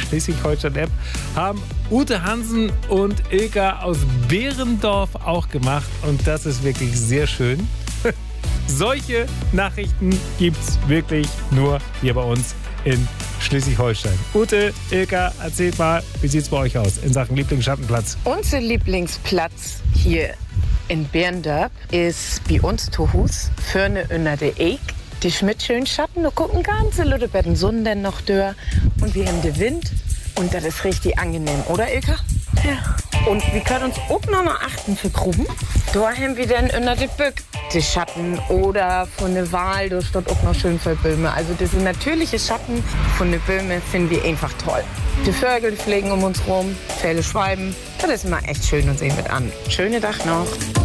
Schleswig-Holstein-App haben Ute Hansen und Ilka aus Behrendorf auch gemacht. Und das ist wirklich sehr schön. Solche Nachrichten gibt's wirklich nur hier bei uns in Schleswig-Holstein. Ute, Ilka, erzählt mal, wie sieht's bei euch aus in Sachen Lieblingsschattenplatz? Unser Lieblingsplatz hier in Behrendorf ist bei uns zu Hus, vorne unter der Eck. Die Schmidt schön Schatten, da gucken ganze Leute bei den Sonnen noch durch. Und wir haben den Wind und das ist richtig angenehm, oder Ilka? Ja. Und wir können uns auch noch mal achten für Gruben. Da haben wir dann unter der Bück die Schatten oder von der Wahl, da steht auch noch schön viele Bäume. Also diese natürliche Schatten von den Bäumen finden wir einfach toll. Die Vögel fliegen um uns rum, viele Schwalben. Das ist immer echt schön und sehen mit an. Schönen Tag noch.